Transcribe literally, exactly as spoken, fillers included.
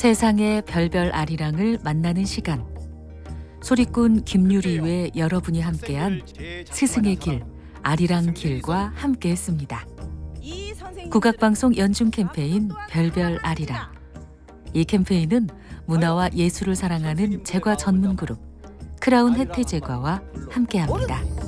세상의 별별 아리랑을 만나는 시간. 소리꾼 김유리의 여러분이 함께한 스승의 길, 아리랑 길과 함께했습니다. 국악방송 연중 캠페인 별별 아리랑. 이 캠페인은 문화와 예술을 사랑하는 제과 전문 그룹 크라운 혜태제과와 함께합니다.